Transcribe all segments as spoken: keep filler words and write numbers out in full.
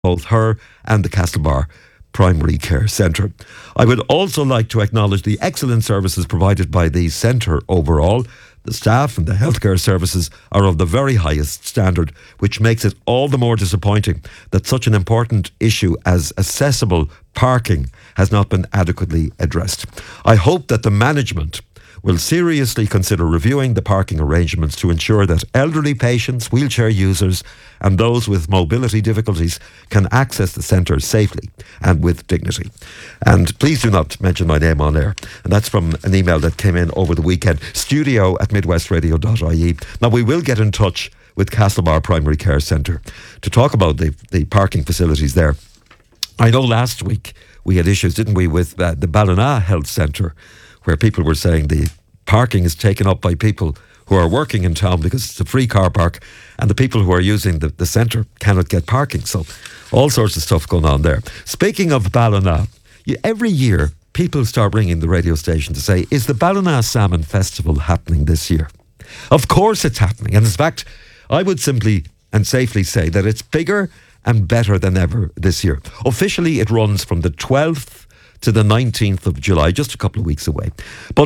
both her and the Castlebar Primary Care Centre. I would also like to acknowledge the excellent services provided by the centre overall. The staff and the healthcare services are of the very highest standard, which makes it all the more disappointing that such an important issue as accessible parking has not been adequately addressed. I hope that the management will seriously consider reviewing the parking arrangements to ensure that elderly patients, wheelchair users and those with mobility difficulties can access the centre safely and with dignity. And please do not mention my name on air. And that's from an email that came in over the weekend, studio at midwestradio dot I E. Now, we will get in touch with Castlebar Primary Care Centre to talk about the, the parking facilities there. I know last week we had issues, didn't we, with uh, the Ballina Health Centre, where people were saying the parking is taken up by people who are working in town because it's a free car park, and the people who are using the, the centre cannot get parking. So all sorts of stuff going on there. Speaking of Ballina, you, every year people start ringing the radio station to say, is the Ballina Salmon Festival happening this year? Of course it's happening. And in fact, I would simply and safely say that it's bigger and better than ever this year. Officially, it runs from the twelfth to the nineteenth of July, just a couple of weeks away. But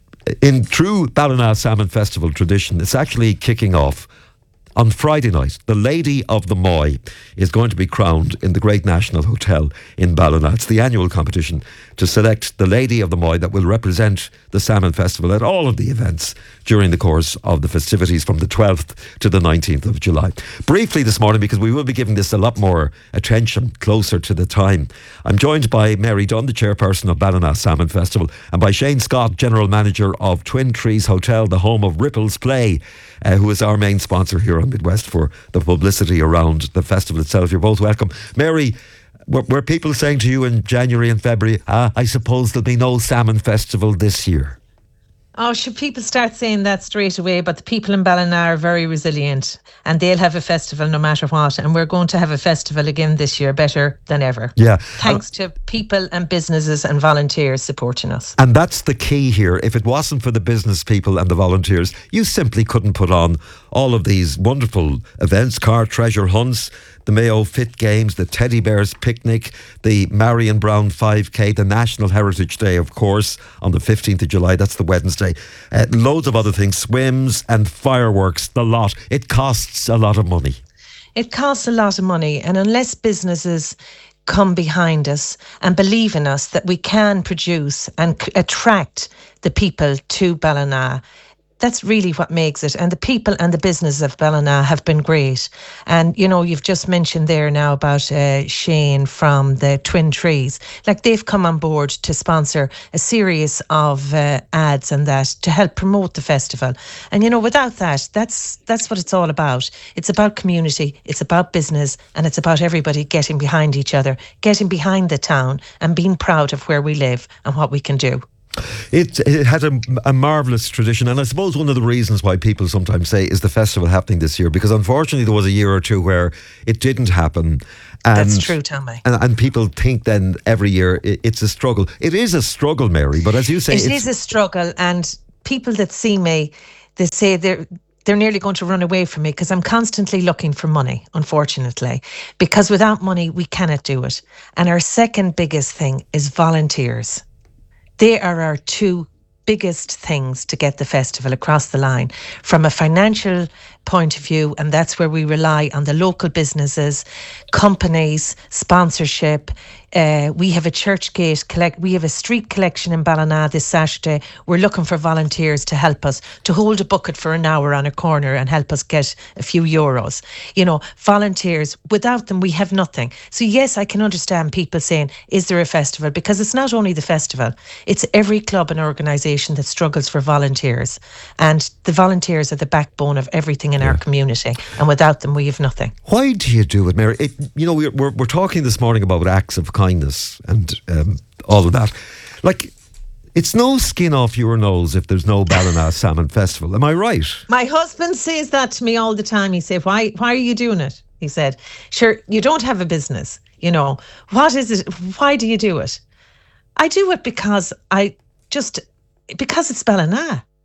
in true Ballina Salmon Festival tradition, it's actually kicking off on Friday night. The Lady of the Moy is going to be crowned in the Great National Hotel in Ballina. It's the annual competition to select the Lady of the Moy that will represent the Salmon Festival at all of the events during the course of the festivities from the twelfth to the nineteenth of July. Briefly this morning, because we will be giving this a lot more attention closer to the time, I'm joined by Mary Dunn, the chairperson of Ballina Salmon Festival, and by Shane Scott, general manager of Twin Trees Hotel, the home of Ripples Play, uh, who is our main sponsor here on Midwest for the publicity around the festival itself. You're both welcome. Mary, were, were people saying to you in January and February, ah, I suppose there'll be no salmon festival this year? Oh, should people start saying that straight away? But the people in Ballina are very resilient and they'll have a festival no matter what. And we're going to have a festival again this year, better than ever. Yeah. Thanks uh, to people and businesses and volunteers supporting us. And that's the key here. If it wasn't for the business people and the volunteers, you simply couldn't put on all of these wonderful events, car treasure hunts, the Mayo Fit Games, the Teddy Bears Picnic, the Marion Brown five K, the National Heritage Day, of course, on the fifteenth of July. That's the Wednesday. Uh, loads of other things, swims and fireworks, the lot. It costs a lot of money. It costs a lot of money. And unless businesses come behind us and believe in us that we can produce and c- attract the people to Ballina, that's really what makes it. And the people and the business of Ballina have been great. And, you know, you've just mentioned there now about uh, Shane from the Twin Trees. Like, they've come on board to sponsor a series of uh, ads and that to help promote the festival. And, you know, without that, that's that's what it's all about. It's about community, it's about business, and it's about everybody getting behind each other, getting behind the town and being proud of where we live and what we can do. It, it had a, a marvellous tradition, and I suppose one of the reasons why people sometimes say, is the festival happening this year? Because unfortunately there was a year or two where it didn't happen. And, That's true, Tommy. And, and people think then every year it, it's a struggle. It is a struggle, Mary, but as you say... It is a struggle, and people that see me, they say they're... they're nearly going to run away from me because I'm constantly looking for money, unfortunately, because without money, we cannot do it. And our second biggest thing is volunteers. They are our two biggest things to get the festival across the line from a financial point of view, and that's where we rely on the local businesses, companies, sponsorship. Uh, we have a church gate collect. We have a street collection in Ballina this Saturday. We're looking for volunteers to help us to hold a bucket for an hour on a corner and help us get a few euros. You know, volunteers. Without them, we have nothing. So yes, I can understand people saying, "Is there a festival?" Because it's not only the festival; it's every club and organisation that struggles for volunteers, and the volunteers are the backbone of everything in yeah. our community. And without them, we have nothing. Why do you do it, Mary? It, you know, we're, we're we're talking this morning about acts of kindness and um, all of that. Like, it's no skin off your nose if there's no Ballina Salmon Festival. Am I right? My husband says that to me all the time. He said, why, why are you doing it? He said, sure, you don't have a business. You know, what is it? Why do you do it? I do it because I just, because it's Ballina.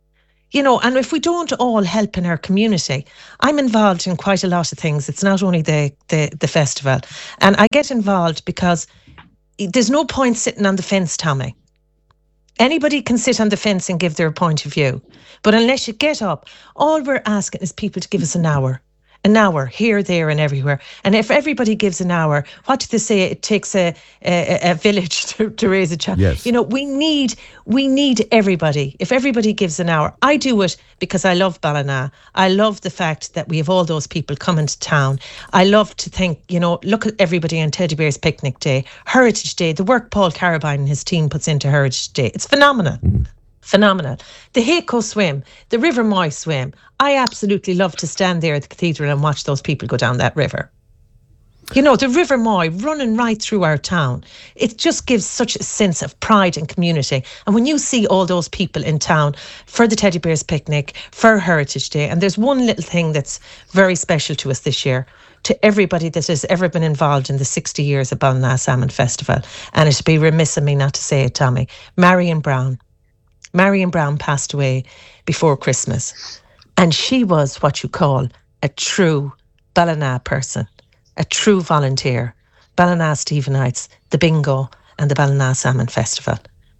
You know, and if we don't all help in our community, I'm involved in quite a lot of things. It's not only the, the, the festival. And I get involved because there's no point sitting on the fence, Tommy. Anybody can sit on the fence and give their point of view. But unless you get up, all we're asking is people to give us an hour. An hour, here, there and everywhere. And if everybody gives an hour, what do they say? It takes a, a, a village to, to raise a child. Yes. You know, we need we need everybody. If everybody gives an hour, I do it because I love Ballina. I love the fact that we have all those people coming to town. I love to think, you know, look at everybody on Teddy Bear's Picnic Day, Heritage Day, the work Paul Carabine and his team puts into Heritage Day. It's phenomenal. Mm. Phenomenal. The Hayco swim, the River Moy swim. I absolutely love to stand there at the cathedral and watch those people go down that river. You know, the River Moy running right through our town. It just gives such a sense of pride and community. And when you see all those people in town for the Teddy Bear's Picnic, for Heritage Day, and there's one little thing that's very special to us this year, to everybody that has ever been involved in the sixty years of Ballina Salmon Festival, and it'd be remiss of me not to say it, Tommy, Marion Brown. Marion Brown passed away before Christmas, and she was what you call a true Ballina person, a true volunteer. Ballina Stephenites, the bingo and the Ballina Salmon Festival.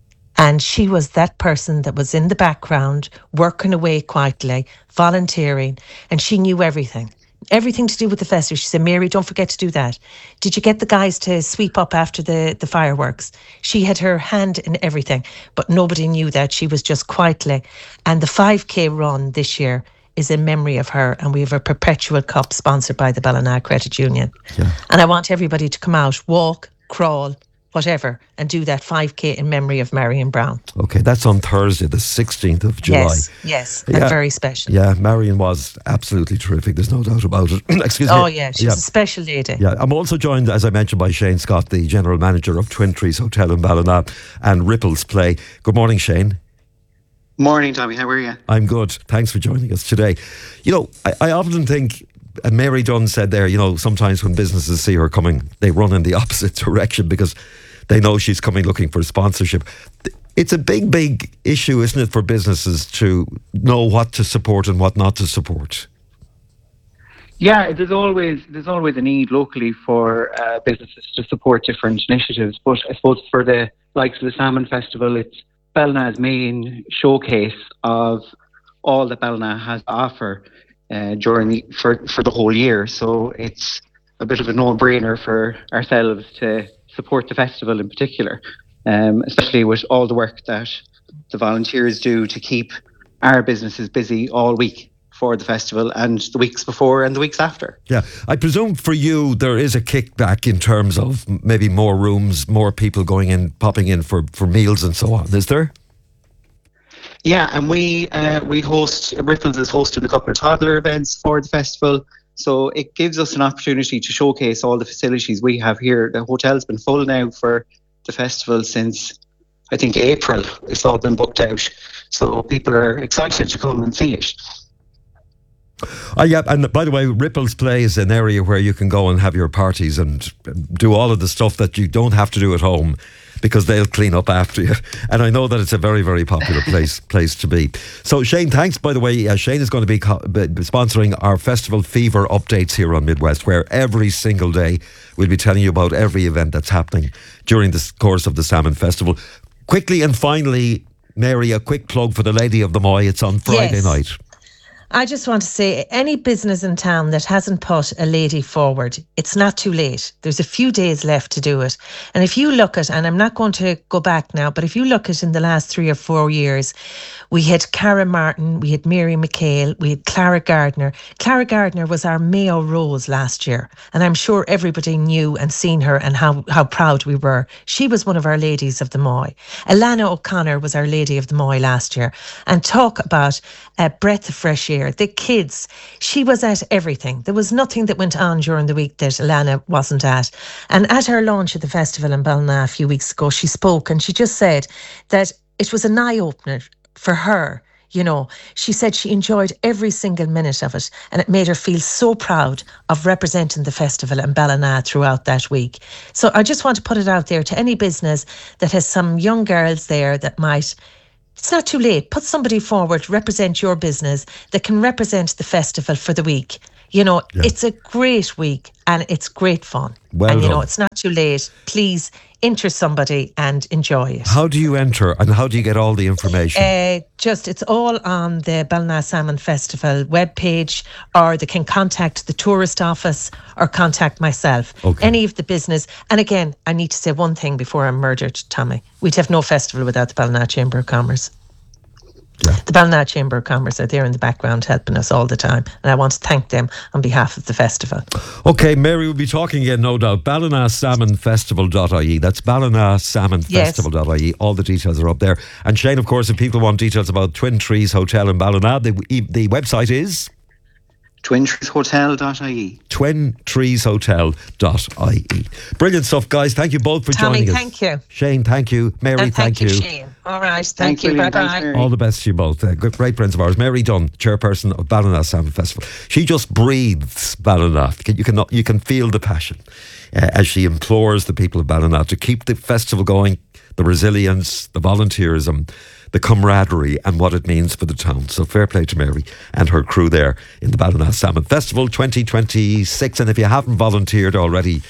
And she was that person that was in the background, working away quietly, volunteering, and she knew everything. Everything to do with the festival. She said, Mary, don't forget to do that. Did you get the guys to sweep up after the, the fireworks? She had her hand in everything, but nobody knew that. She was just quietly. And the five K run this year is in memory of her, and we have a perpetual cup sponsored by the Ballina Credit Union. Yeah. And I want everybody to come out, walk, crawl, whatever, and do that five K in memory of Marion Brown. Okay, that's on Thursday, the sixteenth of July. Yes, yes, yeah, and very special. Yeah, Marion was absolutely terrific. There's no doubt about it. Excuse oh, me. Oh, yeah, she yeah. was a special lady. Yeah, I'm also joined, as I mentioned, by Shane Scott, the General Manager of Twin Trees Hotel in Ballina and Ripples Play. Good morning, Shane. Morning, Tommy. How are you? I'm good. Thanks for joining us today. You know, I, I often think, and Mary Dunn said there, you know, sometimes when businesses see her coming, they run in the opposite direction because they know she's coming looking for sponsorship. It's a big, big issue, isn't it, for businesses to know what to support and what not to support? Yeah, there's always there's always a need locally for uh, businesses to support different initiatives. But I suppose for the likes of the Salmon Festival, it's Ballina's main showcase of all that Ballina has to offer uh, during the, for for the whole year. So it's a bit of a no-brainer for ourselves to support the festival in particular, um, especially with all the work that the volunteers do to keep our businesses busy all week for the festival and the weeks before and the weeks after. Yeah, I presume for you there is a kickback in terms of maybe more rooms, more people going in, popping in for, for meals and so on, is there? Yeah, and we uh, we host, Ripples is hosting a couple of toddler events for the festival. So it gives us an opportunity to showcase all the facilities we have here. The hotel's been full now for the festival since, I think, April. It's all been booked out. So people are excited to come and see it. Oh, yeah, and by the way, Ripples Play is an area where you can go and have your parties and do all of the stuff that you don't have to do at home because they'll clean up after you. And I know that it's a very, very popular place place to be. So Shane, thanks, by the way. Uh, Shane is going to be co- sponsoring our Festival Fever updates here on Midwest, where every single day we'll be telling you about every event that's happening during the course of the Salmon Festival. Quickly and finally, Mary, a quick plug for the Lady of the Moy. It's on Friday yes. night. I just want to say, any business in town that hasn't put a lady forward, it's not too late. There's a few days left to do it. And if you look at, and I'm not going to go back now, but if you look at in the last three or four years, we had Cara Martin, we had Mary McHale, we had Clara Gardner. Clara Gardner was our Mayo Rose last year. And I'm sure everybody knew and seen her and how, how proud we were. She was one of our ladies of the Moy. Alana O'Connor was our lady of the Moy last year. And talk about a breath of fresh air. The kids, she was at everything. There was nothing that went on during the week that Alana wasn't at. And at her launch at the festival in Ballina a few weeks ago, she spoke and she just said that it was an eye-opener for her. You know, she said she enjoyed every single minute of it and it made her feel so proud of representing the festival in Ballina throughout that week. So I just want to put it out there to any business that has some young girls there that might It's not too late. Put somebody forward to represent your business that can represent the festival for the week. You know, yeah. It's a great week and it's great fun. Well and, you done. know, it's not too late. Please enter somebody and enjoy it. How do you enter and how do you get all the information? Uh, just, it's all on the Ballina Salmon Festival webpage, or they can contact the tourist office or contact myself. Okay. Any of the business. And again, I need to say one thing before I'm murdered, Tommy. We'd have no festival without the Ballina Chamber of Commerce. Yeah. The Ballina Chamber of Commerce are there in the background helping us all the time, and I want to thank them on behalf of the festival. Okay, Mary, we'll be talking again, no doubt. Ballina Salmon Festival dot I E. That's Ballina Salmon Festival dot I E. All the details are up there. And Shane, of course, if people want details about Twin Trees Hotel in Ballina, the, the website is twin trees hotel dot I E. twin trees hotel dot I E. Brilliant stuff, guys. Thank you both for Tommy, joining us. thank you. Shane, thank you. Mary, and thank, thank you. you. Shane. All right, thank Thanks, you. William. Bye-bye. Thanks, all the best to you both. Uh, great friends of ours. Mary Dunn, chairperson of Ballina Salmon Festival. She just breathes Ballina. You can, you can feel the passion uh, as she implores the people of Ballina to keep the festival going, the resilience, the volunteerism, the camaraderie and what it means for the town. So fair play to Mary and her crew there in the Ballina Salmon Festival twenty twenty-six. And if you haven't volunteered already,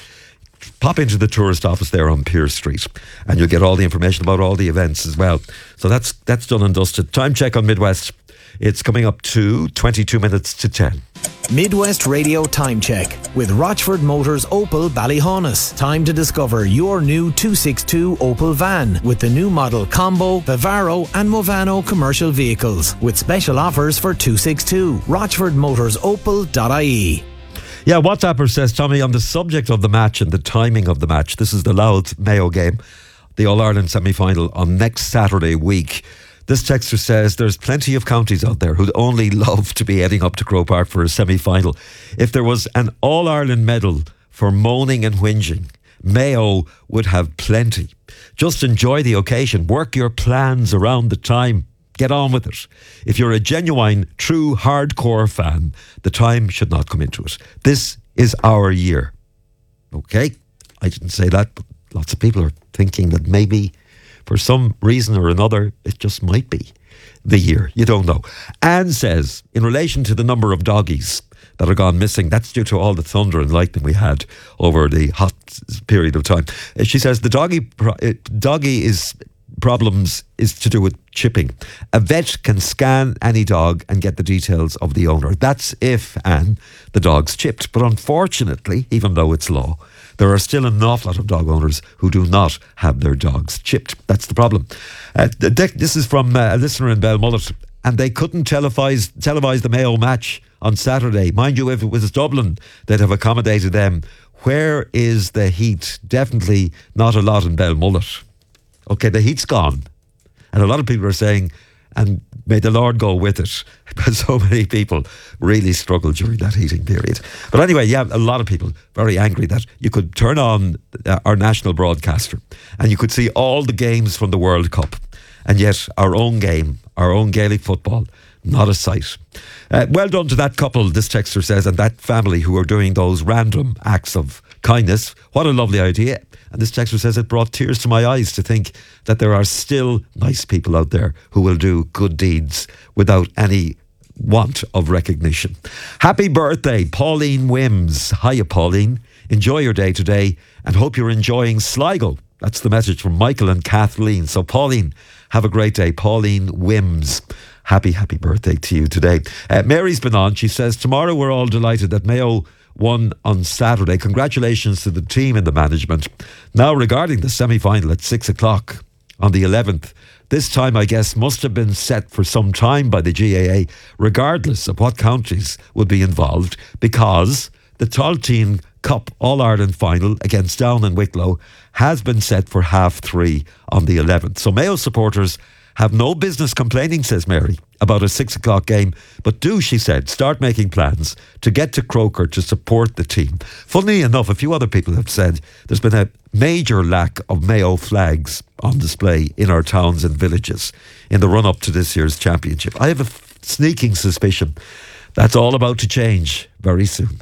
pop into the tourist office there on Pier Street and you'll get all the information about all the events as well. So that's that's done and dusted. Time check on Midwest. It's coming up to twenty-two minutes to ten. Midwest Radio Time Check with Rochford Motors Opel Ballyhaunis. Time to discover your new two sixty-two Opel van with the new model Combo, Vivaro and Movano commercial vehicles with special offers for two sixty-two. Rochford Motors Opel dot I E. Yeah, WhatsApper says, Tommy, on the subject of the match and the timing of the match, this is the Louth Mayo game, the All-Ireland semi-final on next Saturday week. This texter says there's plenty of counties out there who'd only love to be heading up to Croke Park for a semi-final. If there was an All-Ireland medal for moaning and whinging, Mayo would have plenty. Just enjoy the occasion. Work your plans around the time. Get on with it. If you're a genuine, true, hardcore fan, the time should not come into it. This is our year. Okay? I didn't say that, but lots of people are thinking that maybe for some reason or another, it just might be the year. You don't know. Anne says, in relation to the number of doggies that are gone missing, that's due to all the thunder and lightning we had over the hot period of time. She says the doggy, pro- doggy is... problems is to do with chipping. A vet can scan any dog and get the details of the owner. That's if, Anne, the dog's chipped. But unfortunately, even though it's law, there are still an awful lot of dog owners who do not have their dogs chipped. That's the problem. Uh, this is from uh, a listener in Belmullet, and they couldn't televise, televise the Mayo match on Saturday. Mind you, if it was Dublin, they'd have accommodated them. Where is the heat? Definitely not a lot in Belmullet. Okay, the heat's gone. And a lot of people are saying, and may the Lord go with it, because so many people really struggled during that heating period. But anyway, yeah, a lot of people very angry that you could turn on our national broadcaster and you could see all the games from the World Cup, and yet our own game, our own Gaelic football, not a sight. Uh, well done to that couple, this texter says, and that family who are doing those random acts of kindness. What a lovely idea. And this texter says it brought tears to my eyes to think that there are still nice people out there who will do good deeds without any want of recognition. Happy birthday, Pauline Wims. Hiya, Pauline. Enjoy your day today and hope you're enjoying Sligo. That's the message from Michael and Kathleen. So, Pauline, have a great day. Pauline Wims. Happy, happy birthday to you today. Uh, Mary's been on. She says, tomorrow we're all delighted that Mayo won on Saturday. Congratulations to the team and the management. Now, regarding the semi-final at six o'clock on the eleventh, this time, I guess, must have been set for some time by the G A A, regardless of what counties would be involved, because the Talteen Cup All-Ireland final against Down and Wicklow has been set for half three on the eleventh. So Mayo supporters have no business complaining, says Mary, about a six o'clock game, but do, she said, start making plans to get to Croker to support the team. Funnily enough, a few other people have said there's been a major lack of Mayo flags on display in our towns and villages in the run-up to this year's championship. I have a f- sneaking suspicion that's all about to change very soon.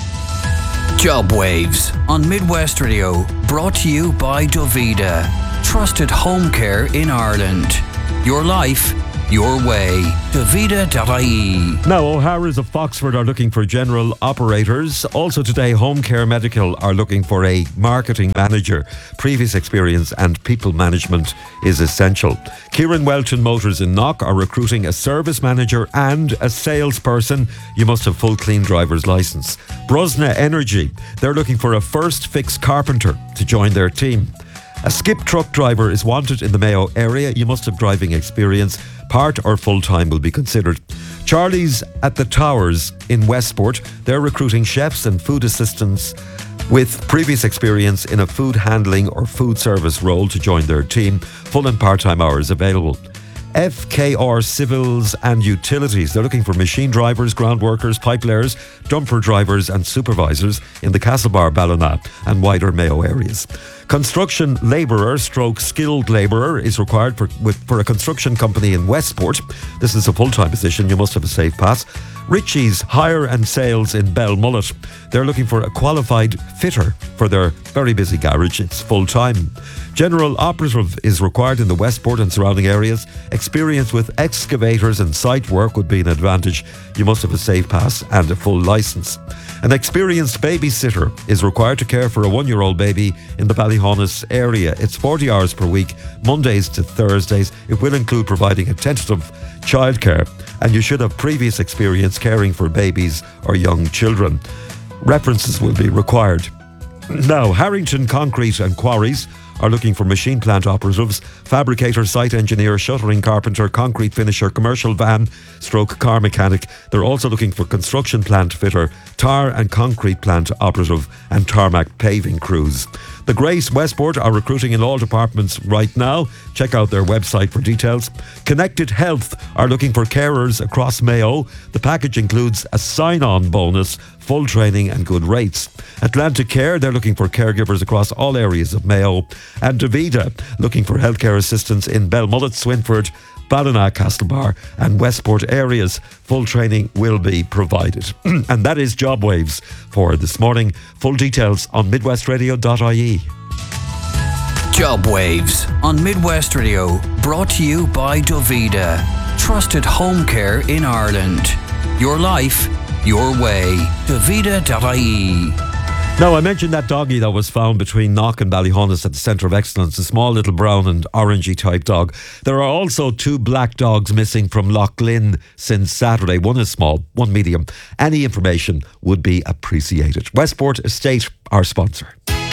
Job Waves on Midwest Radio, brought to you by Dovida, trusted home care in Ireland. Your life, your way. Davida dot I E. Now, O'Hara's of Foxford are looking for general operators. Also today, Home Care Medical are looking for a marketing manager. Previous experience and people management is essential. Kieran Welton Motors in Knock are recruiting a service manager and a salesperson. You must have full clean driver's licence. Brosna Energy, they're looking for a first fix carpenter to join their team. A skip truck driver is wanted in the Mayo area. You must have driving experience. Part or full-time will be considered. Charlie's at the Towers in Westport. They're recruiting chefs and food assistants with previous experience in a food handling or food service role to join their team. Full and part-time hours available. F K R Civils and Utilities. They're looking for machine drivers, ground workers, pipe layers, dumper drivers and supervisors in the Castlebar, Ballina and wider Mayo areas. Construction labourer stroke skilled labourer is required for, with, for a construction company in Westport. This is a full-time position. You must have a safe pass. Ritchie's Hire and Sales in Belmullet. They're looking for a qualified fitter for their very busy garage. It's full-time. General operative is required in the Westport and surrounding areas. Experience with excavators and site work would be an advantage. You must have a safe pass and a full licence. An experienced babysitter is required to care for a one-year-old baby in the Ballyhonus area. It's forty hours per week, Mondays to Thursdays. It will include providing attentive childcare, and you should have previous experience caring for babies or young children. References will be required. Now, Harrington Concrete and Quarries are looking for machine plant operatives, fabricator, site engineer, shuttering carpenter, concrete finisher, commercial van, stroke car mechanic. They're also looking for construction plant fitter, tar and concrete plant operative and tarmac paving crews. The Grace Westport are recruiting in all departments right now. Check out their website for details. Connected Health are looking for carers across Mayo. The package includes a sign-on bonus, full training and good rates. Atlantic Care, they're looking for caregivers across all areas of Mayo. And Davida, looking for healthcare assistants in Belmullet, Swinford, Ballina, Castlebar and Westport areas. Full training will be provided. And that is Job Waves for this morning. Full details on midwest radio dot I E. Job Waves on Midwest Radio, brought to you by Davida. Trusted home care in Ireland. Your life, your way. Davida dot I E. Now, I mentioned that doggy that was found between Knock and Ballyhonus at the Centre of Excellence, a small little brown and orangey type dog. There are also two black dogs missing from Lough Lynn since Saturday. One is small, one medium. Any information would be appreciated. Westport Estate, our sponsor.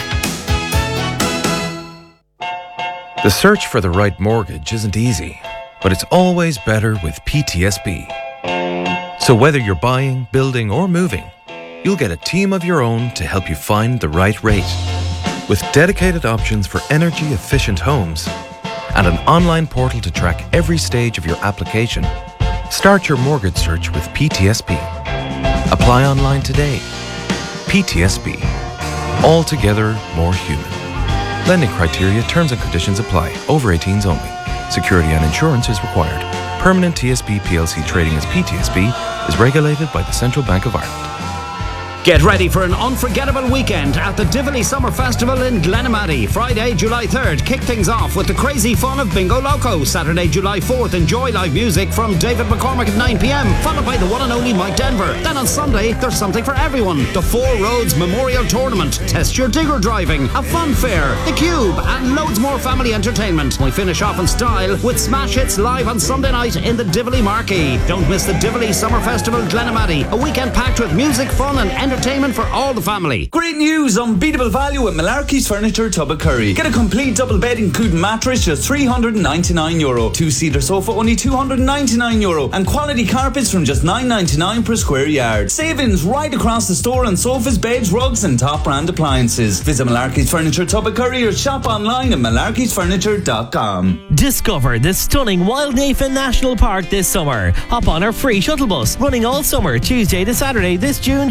The search for the right mortgage isn't easy, but it's always better with P T S B. So whether you're buying, building or moving, you'll get a team of your own to help you find the right rate. With dedicated options for energy-efficient homes and an online portal to track every stage of your application, start your mortgage search with P T S B. Apply online today. P T S B. Altogether more human. Lending criteria, terms and conditions apply. Over eighteens only. Security and insurance is required. Permanent T S B P L C trading as P T S B is regulated by the Central Bank of Ireland. Get ready for an unforgettable weekend at the Tivoli Summer Festival in Glenamaddy. Friday, July third, kick things off with the crazy fun of Bingo Loco. Saturday, July fourth, enjoy live music from David McCormick at nine p.m, followed by the one and only Mike Denver. Then on Sunday, there's something for everyone. The Four Roads Memorial Tournament, test your digger driving, a fun fair, the Cube, and loads more family entertainment. We finish off in style with Smash Hits live on Sunday night in the Tivoli Marquee. Don't miss the Tivoli Summer Festival Glenamaddy, a weekend packed with music, fun and entertainment. Entertainment for all the family. Great news! Unbeatable value at Malarkey's Furniture, Tubbercurry. Get a complete double bed including mattress just three hundred ninety-nine euro. Two-seater sofa only two hundred ninety-nine euro. And quality carpets from just nine ninety-nine per square yard. Savings right across the store on sofas, beds, rugs and top brand appliances. Visit Malarkey's Furniture, Tubbercurry or shop online at malarkeys furniture dot com. Discover the stunning Wildnafen National Park this summer. Hop on our free shuttle bus running all summer, Tuesday to Saturday this June, July and August.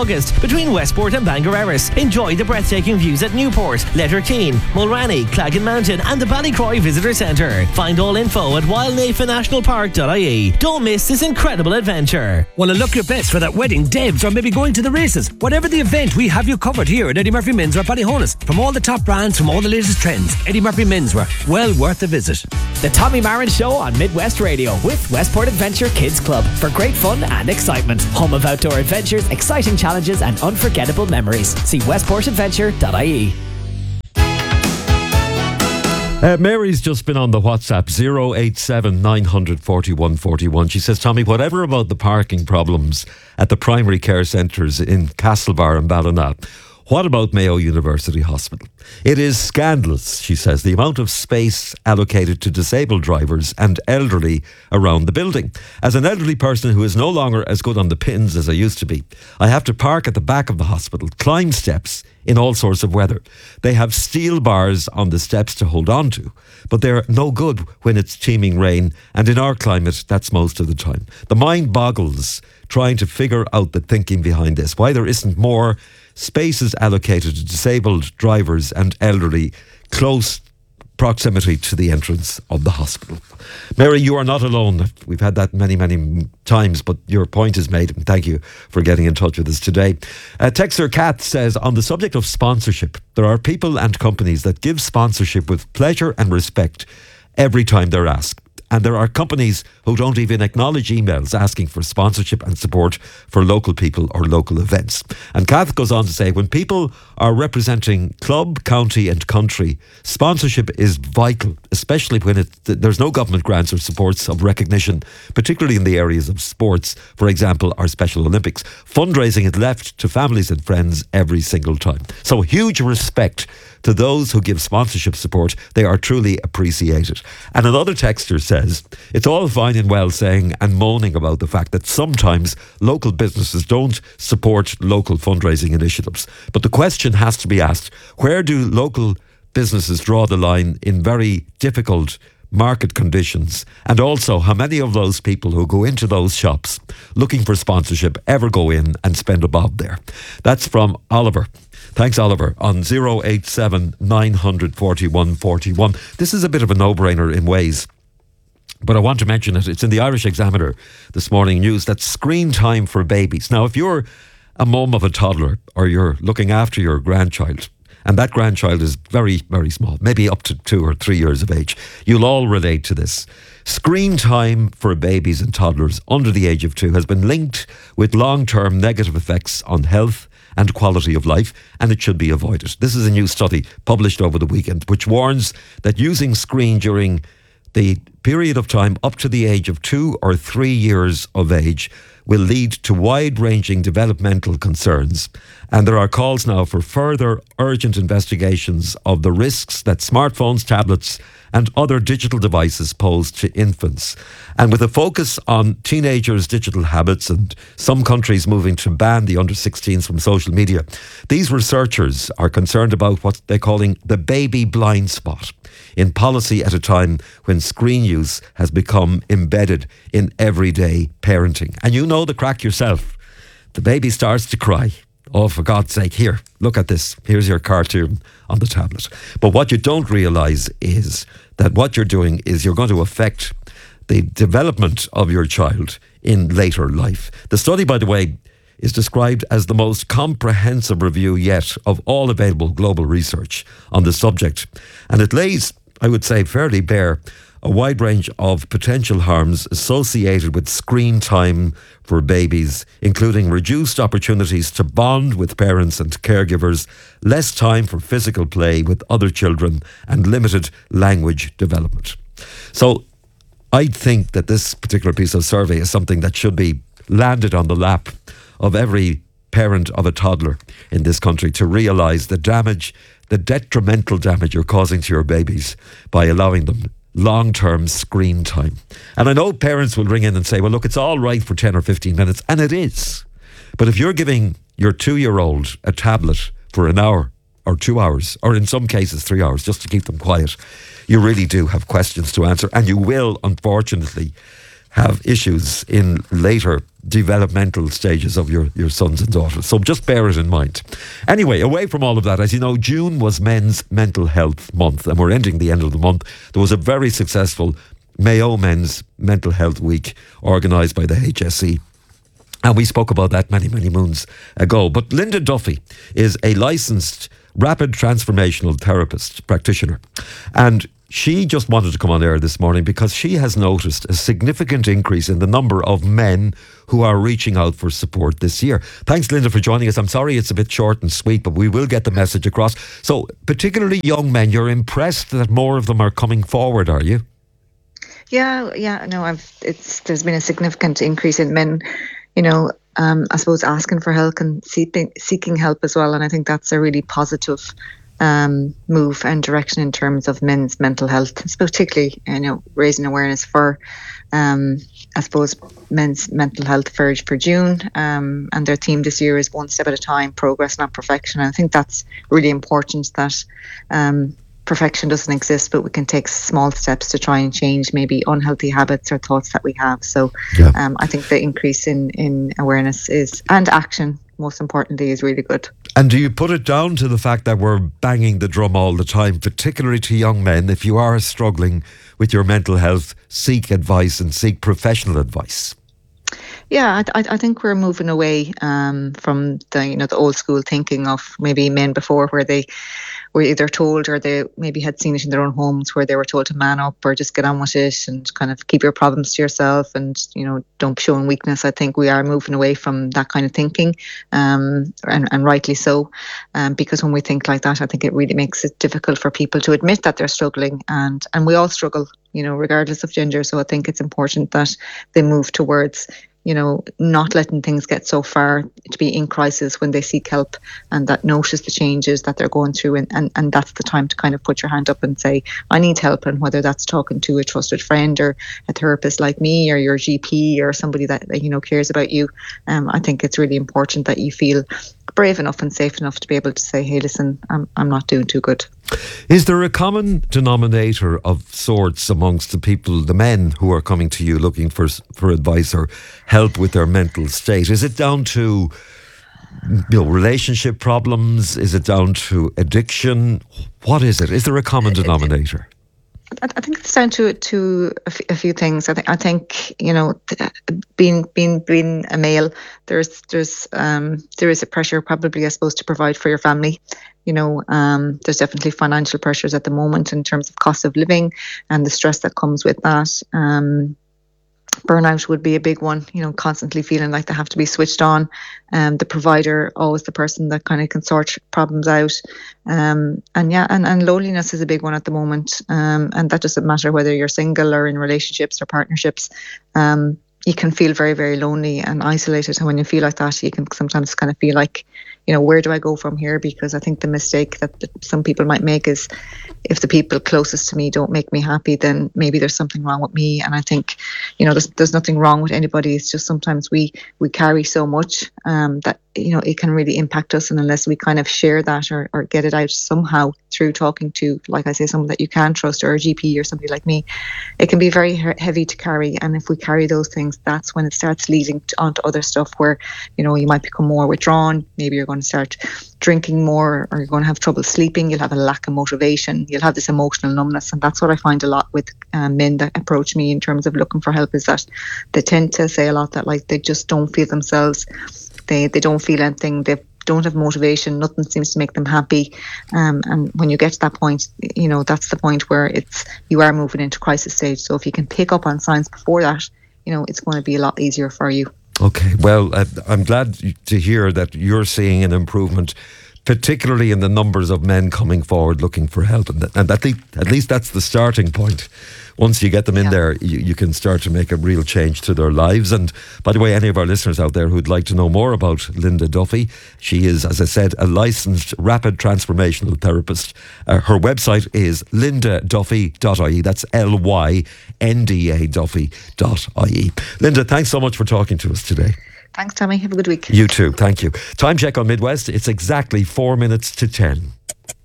August between Westport and Bangor-Erris. Enjoy the breathtaking views at Newport, Letterkeene, Mulranny, Claggan Mountain and the Ballycroy Visitor Centre. Find all info at wild nafa national park dot I E. Don't miss this incredible adventure. Want to look your best for that wedding, Debs, or maybe going to the races? Whatever the event, we have you covered here at Eddie Murphy Menswear Ballyhonus. From all the top brands, from all the latest trends, Eddie Murphy Menswear, well worth a visit. The Tommy Marin Show on Midwest Radio with Westport Adventure Kids Club for great fun and excitement. Home of outdoor adventures, exciting challenges and unforgettable memories. See westport adventure dot I E. Uh, Mary's just been on the WhatsApp zero eight seven nine four one four one. She says, Tommy, whatever about the parking problems at the primary care centres in Castlebar and Ballina, what about Mayo University Hospital? It is scandalous, she says, the amount of space allocated to disabled drivers and elderly around the building. As an elderly person who is no longer as good on the pins as I used to be, I have to park at the back of the hospital, climb steps in all sorts of weather. They have steel bars on the steps to hold on to, but they're no good when it's teeming rain, and in our climate, that's most of the time. The mind boggles trying to figure out the thinking behind this, why there isn't more spaces allocated to disabled drivers and elderly close proximity to the entrance of the hospital. Mary, you are not alone. We've had that many, many times, but your point is made, and thank you for getting in touch with us today. Uh, Texter Kat says, on the subject of sponsorship, there are people and companies that give sponsorship with pleasure and respect every time they're asked. And there are companies who don't even acknowledge emails asking for sponsorship and support for local people or local events. And Kath goes on to say, when people are representing club, county and country, sponsorship is vital, especially when it, there's no government grants or supports of recognition, particularly in the areas of sports, for example, our Special Olympics. Fundraising is left to families and friends every single time. So huge respect to those who give sponsorship support. They are truly appreciated. And another texter says, it's all fine and well saying and moaning about the fact that sometimes local businesses don't support local fundraising initiatives. But the question has to be asked, where do local businesses draw the line in very difficult market conditions? And also, how many of those people who go into those shops looking for sponsorship ever go in and spend a bob there? That's from Oliver. Thanks, Oliver, on zero eight seven nine four one four one. This is a bit of a no-brainer in ways, but I want to mention it. It's in the Irish Examiner this morning news that screen time for babies. Now, if you're a mum of a toddler or you're looking after your grandchild, and that grandchild is very, very small, maybe up to two or three years of age, you'll all relate to this. Screen time for babies and toddlers under the age of two has been linked with long-term negative effects on health and quality of life, and it should be avoided. This is a new study published over the weekend, which warns that using screen during the period of time up to the age of two or three years of age will lead to wide-ranging developmental concerns. And there are calls now for further urgent investigations of the risks that smartphones, tablets and other digital devices pose to infants. And with a focus on teenagers' digital habits and some countries moving to ban the under sixteens from social media, these researchers are concerned about what they're calling the baby blind spot in policy at a time when screen use has become embedded in everyday parenting. And you know the crack yourself. The baby starts to cry. Oh, for God's sake, here, look at this. Here's your cartoon on the tablet. But what you don't realise is that what you're doing is you're going to affect the development of your child in later life. The study, by the way, is described as the most comprehensive review yet of all available global research on the subject. And it lays, I would say, fairly bare a wide range of potential harms associated with screen time for babies, including reduced opportunities to bond with parents and caregivers, less time for physical play with other children, and limited language development. So I think that this particular piece of survey is something that should be landed on the lap of every parent of a toddler in this country to realise the damage, the detrimental damage you're causing to your babies by allowing them long-term screen time. And I know parents will ring in and say, well, look, it's all right for ten or fifteen minutes, and it is. But if you're giving your two-year-old a tablet for an hour or two hours, or in some cases three hours, just to keep them quiet, you really do have questions to answer, and you will, unfortunately, have issues in later developmental stages of your, your sons and daughters. So just bear it in mind. Anyway, away from all of that, as you know, June was Men's Mental Health Month, and we're ending the end of the month. There was a very successful Mayo Men's Mental Health Week organised by the H S E. And we spoke about that many, many moons ago. But Linda Duffy is a licensed rapid transformational therapist practitioner. And she just wanted to come on air this morning because she has noticed a significant increase in the number of men who are reaching out for support this year. Thanks, Linda, for joining us. I'm sorry it's a bit short and sweet, but we will get the message across. So, particularly young men, you're impressed that more of them are coming forward, are you? Yeah, yeah, no, I've. It's there's been a significant increase in men, you know, um, I suppose asking for help and seeking seeking help as well, and I think that's a really positive um, move and direction in terms of men's mental health. It's particularly, you know, raising awareness for, um, I suppose, men's mental health for for June, um, and their theme this year is one step at a time, progress, not perfection. And I think that's really important that. Um, Perfection doesn't exist, but we can take small steps to try and change maybe unhealthy habits or thoughts that we have. So yeah. um, I think the increase in, in awareness is and action, most importantly, is really good. And do you put it down to the fact that we're banging the drum all the time, particularly to young men? If you are struggling with your mental health, seek advice and seek professional advice. Yeah, I, I think we're moving away um, from the you know the old school thinking of maybe men before, where they were either told or they maybe had seen it in their own homes, where they were told to man up or just get on with it and kind of keep your problems to yourself and you know don't show weakness. I think we are moving away from that kind of thinking, um, and, and rightly so, um, because when we think like that, I think it really makes it difficult for people to admit that they're struggling, and and we all struggle, you know, regardless of gender. So I think it's important that they move towards, you know, not letting things get so far to be in crisis when they seek help, and that notice the changes that they're going through, and, and, and that's the time to kind of put your hand up and say, I need help. And whether that's talking to a trusted friend or a therapist like me or your G P or somebody that, you know, cares about you, um, I think it's really important that you feel brave enough and safe enough to be able to say, hey, listen, I'm I'm not doing too good. Is there a common denominator of sorts amongst the people, the men who are coming to you looking for for advice or help with their mental state? Is it down to, you know, relationship problems? Is it down to addiction? What is it? Is there a common denominator? I think it's down to to a, f- a few things. I think I think you know, being being being a male, there's there's um there is a pressure probably, I suppose, to provide for your family. You know, um, there's definitely financial pressures at the moment in terms of cost of living and the stress that comes with that. Um, burnout would be a big one, you know, constantly feeling like they have to be switched on. Um, the provider, always the person that kind of can sort problems out. Um, and yeah, and, and loneliness is a big one at the moment. Um, and that doesn't matter whether you're single or in relationships or partnerships. Um, you can feel very, very lonely and isolated. And when you feel like that, you can sometimes kind of feel like, you know, where do I go from here? Because I think the mistake that some people might make is, if the people closest to me don't make me happy, then maybe there's something wrong with me. And I think, you know, there's there's nothing wrong with anybody. It's just sometimes we we carry so much um, that, you know, it can really impact us. And unless we kind of share that or, or get it out somehow through talking to, like I say, someone that you can trust or a G P or somebody like me, it can be very he- heavy to carry. And if we carry those things, that's when it starts leading to, onto other stuff where, you know, you might become more withdrawn. Maybe you're going to start drinking more, or you're going to have trouble sleeping. You'll have a lack of motivation. You'll have this emotional numbness. And that's what I find a lot with um, men that approach me in terms of looking for help, is that they tend to say a lot that, like, they just don't feel themselves. They they don't feel anything. They don't have motivation. Nothing seems to make them happy. Um, and when you get to that point, you know, that's the point where it's you are moving into crisis stage. So if you can pick up on signs before that, you know, it's going to be a lot easier for you. Okay, well, uh, I'm glad to hear that you're seeing an improvement, particularly in the numbers of men coming forward looking for help. And, that, and at, least, at least that's the starting point. Once you get them in yeah. there, you, you can start to make a real change to their lives. And by the way, any of our listeners out there who'd like to know more about Linda Duffy, she is, as I said, a licensed rapid transformational therapist. Uh, her website is linda duffy dot I E. That's L Y N D A Duffy dot I E. Linda, thanks so much for talking to us today. Thanks, Tommy. Have a good week. You too. Thank you. Time check on Midwest. It's exactly four minutes to ten.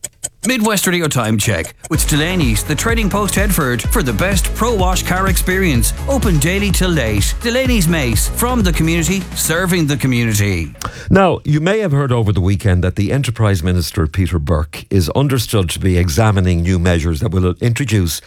Midwest Radio Time Check with Delaney's, the Trading Post Headford, for the best Pro Wash car experience. Open daily till late. Delaney's Mace, from the community, serving the community. Now, you may have heard over the weekend that the Enterprise Minister, Peter Burke, is understood to be examining new measures that will introduce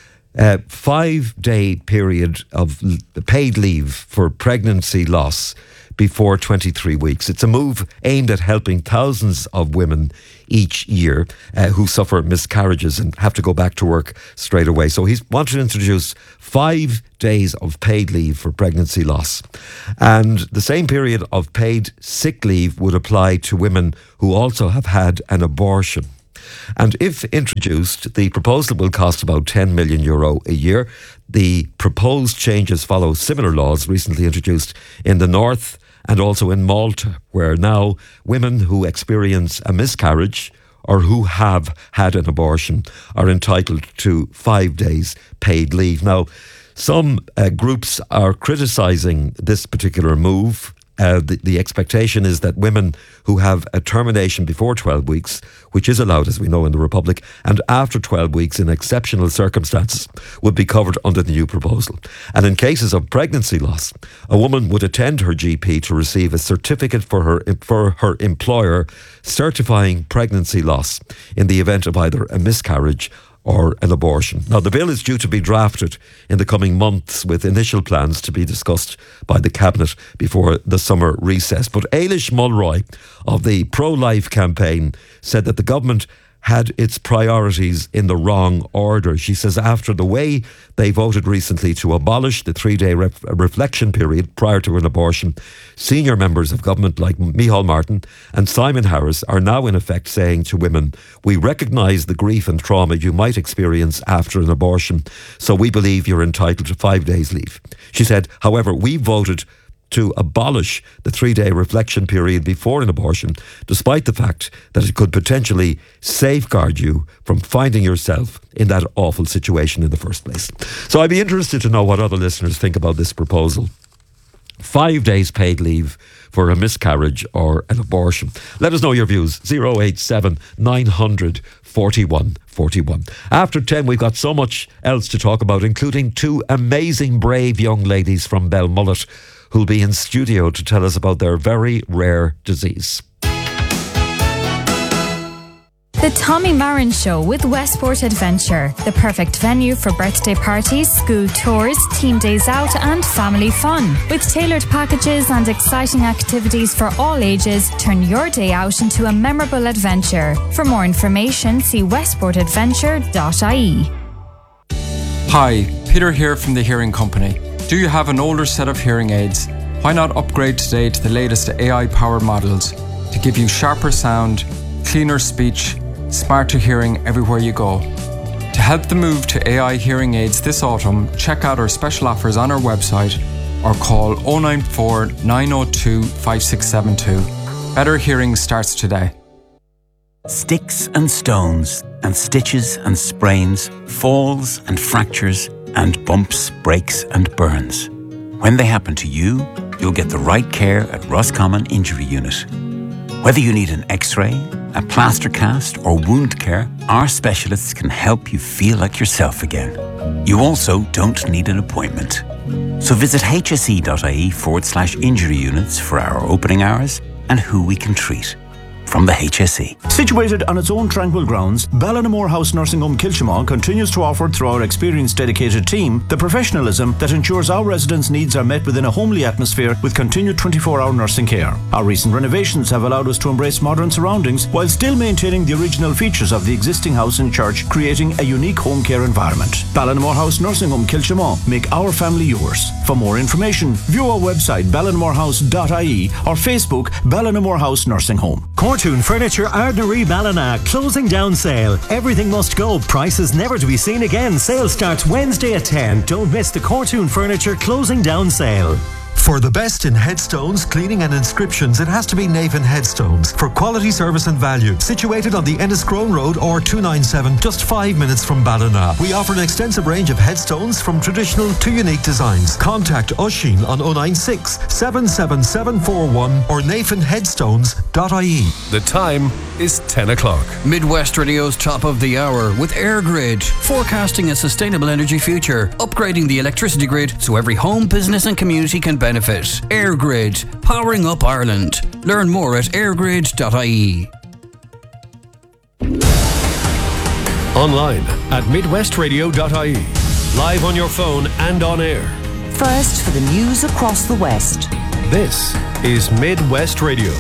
a five-day period of paid leave for pregnancy loss before twenty-three weeks. It's a move aimed at helping thousands of women each year uh, who suffer miscarriages and have to go back to work straight away. So he's wanted to introduce five days of paid leave for pregnancy loss. And the same period of paid sick leave would apply to women who also have had an abortion. And if introduced, the proposal will cost about ten million euro a year. The proposed changes follow similar laws recently introduced in the North and also in Malta, where now women who experience a miscarriage or who have had an abortion are entitled to five days paid leave. Now, some uh, groups are criticising this particular move. Uh, the, the expectation is that women who have a termination before twelve weeks, which is allowed, as we know, in the Republic, and after twelve weeks in exceptional circumstances, would be covered under the new proposal. And in cases of pregnancy loss, a woman would attend her G P to receive a certificate for her, for her employer certifying pregnancy loss in the event of either a miscarriage or an abortion. Now, the bill is due to be drafted in the coming months, with initial plans to be discussed by the Cabinet before the summer recess. But Eilish Mulroy of the Pro-Life campaign said that the government had its priorities in the wrong order. She says after the way they voted recently to abolish the three-day ref- reflection period prior to an abortion, senior members of government like Micheál Martin and Simon Harris are now in effect saying to women, we recognise the grief and trauma you might experience after an abortion, so we believe you're entitled to five days leave. She said, however, we voted to abolish the three-day reflection period before an abortion, despite the fact that it could potentially safeguard you from finding yourself in that awful situation in the first place. So I'd be interested to know what other listeners think about this proposal. Five days paid leave for a miscarriage or an abortion. Let us know your views. oh eight seven, nine hundred, forty-one forty-one. After ten, we've got so much else to talk about, including two amazing, brave young ladies from Belmullet who'll be in studio to tell us about their very rare disease. The Tommy Marin Show with Westport Adventure, the perfect venue for birthday parties, school tours, team days out and family fun. With tailored packages and exciting activities for all ages, turn your day out into a memorable adventure. For more information, see westport adventure dot I E. Hi, Peter here from the Hearing Company. Do you have an older set of hearing aids? Why not upgrade today to the latest A I-powered models to give you sharper sound, cleaner speech, smarter hearing everywhere you go? To help the move to A I hearing aids this autumn, check out our special offers on our website or call oh nine four, nine oh two, five six seven two. Better hearing starts today. Sticks and stones and stitches and sprains, falls and fractures and bumps, breaks and burns. When they happen to you, you'll get the right care at Roscommon Injury Unit. Whether you need an x-ray, a plaster cast or wound care, our specialists can help you feel like yourself again. You also don't need an appointment. So visit hse.ie forward slash injury units for our opening hours and who we can treat. From the H S E. Situated on its own tranquil grounds, Ballinamore House Nursing Home Kilchimau continues to offer, through our experienced dedicated team, the professionalism that ensures our residents' needs are met within a homely atmosphere with continued twenty-four hour nursing care. Our recent renovations have allowed us to embrace modern surroundings while still maintaining the original features of the existing house and church, creating a unique home care environment. Ballinamore House Nursing Home Kilchimau. Make our family yours. For more information, view our website ballinamore house dot I E or Facebook Ballinamore House Nursing Home. Cortoon Furniture Ardnary Ballina closing down sale. Everything must go. Prices never to be seen again. Sale starts Wednesday at ten. Don't miss the Cortoon Furniture closing down sale. For the best in headstones, cleaning and inscriptions, it has to be Navan Headstones. For quality service and value, situated on the Enniscrone Road or two ninety-seven, just five minutes from Ballina. We offer an extensive range of headstones from traditional to unique designs. Contact Oisín on oh nine six, seven seven seven four one or nathan headstones dot I E. The time is ten o'clock. Midwest Radio's top of the hour with EirGrid, forecasting a sustainable energy future, upgrading the electricity grid so every home, business and community can benefit. EirGrid, powering up Ireland. Learn more at airgrid dot I E. Online at midwest radio dot I E. Live on your phone and on air. First for the news across the West. This is Midwest Radio.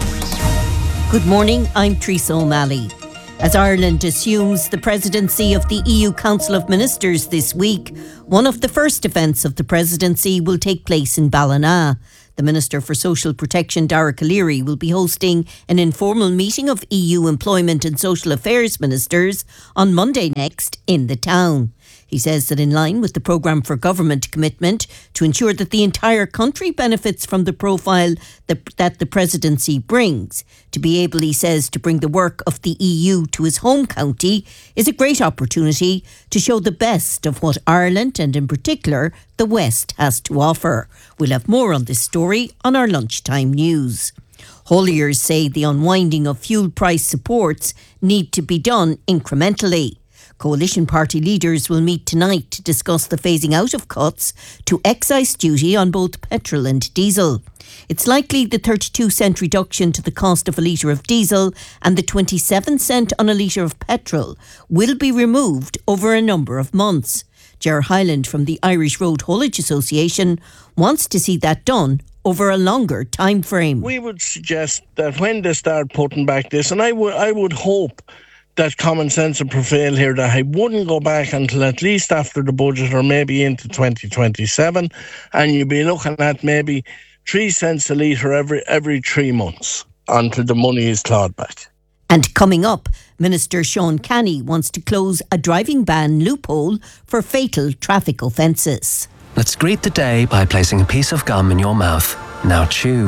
Good morning, I'm Teresa O'Malley. As Ireland assumes the presidency of the E U Council of Ministers this week, one of the first events of the presidency will take place in Ballina. The Minister for Social Protection, Dara Calleary, will be hosting an informal meeting of E U Employment and Social Affairs Ministers on Monday next in the town. He says that in line with the Programme for Government commitment to ensure that the entire country benefits from the profile that, that the presidency brings, to be able, he says, to bring the work of the E U to his home county is a great opportunity to show the best of what Ireland and in particular the West has to offer. We'll have more on this story on our lunchtime news. Hauliers say the unwinding of fuel price supports need to be done incrementally. Coalition party leaders will meet tonight to discuss the phasing out of cuts to excise duty on both petrol and diesel. It's likely the thirty-two cent reduction to the cost of a litre of diesel and the twenty-seven cent on a litre of petrol will be removed over a number of months. Ger Hyland from the Irish Road Haulage Association wants to see that done over a longer time frame. We would suggest that when they start putting back this, and I would, I would hope that common sense would prevail here, that I wouldn't go back until at least after the budget or maybe into twenty twenty-seven, and you'd be looking at maybe three cents a litre every every three months until the money is clawed back. And coming up, Minister Sean Canny wants to close a driving ban loophole for fatal traffic offences. Let's greet the day by placing a piece of gum in your mouth. Now chew.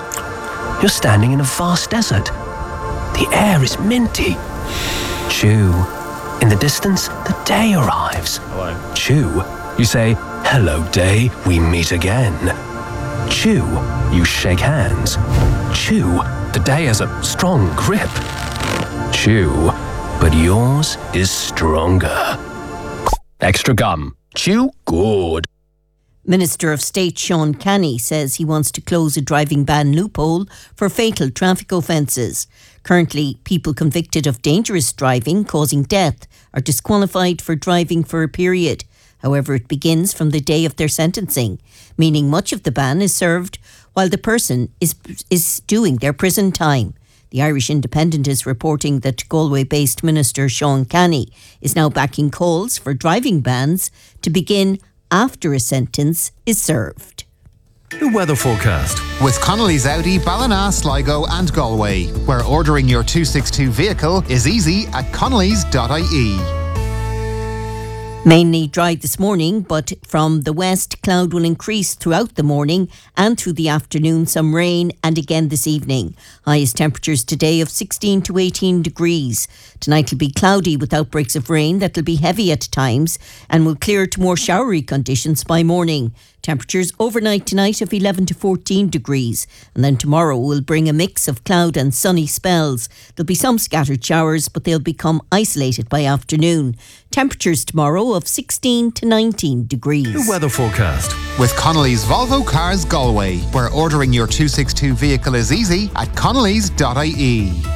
You're standing in a vast desert. The air is minty. Chew. In the distance, the day arrives. Hello. Chew. You say, hello day, we meet again. Chew. You shake hands. Chew. The day has a strong grip. Chew. But yours is stronger. Extra gum. Chew good. Minister of State Sean Canny says he wants to close a driving ban loophole for fatal traffic offences. Currently, people convicted of dangerous driving causing death are disqualified for driving for a period. However, it begins from the day of their sentencing, meaning much of the ban is served while the person is, is doing their prison time. The Irish Independent is reporting that Galway-based Minister Sean Canny is now backing calls for driving bans to begin after a sentence is served. The weather forecast. With Connolly's Audi, Ballina, Sligo and Galway, where ordering your two sixty-two vehicle is easy at connellys dot I E. Mainly dry this morning, but from the west, cloud will increase throughout the morning and through the afternoon, some rain and again this evening. Highest temperatures today of sixteen to eighteen degrees. Tonight will be cloudy with outbreaks of rain that will be heavy at times and will clear to more showery conditions by morning. Temperatures overnight tonight of eleven to fourteen degrees. And then tomorrow will bring a mix of cloud and sunny spells. There'll be some scattered showers, but they'll become isolated by afternoon. Temperatures tomorrow of sixteen to nineteen degrees. The weather forecast. With Connolly's Volvo Cars Galway, where ordering your two sixty-two vehicle is easy at connellys dot I E.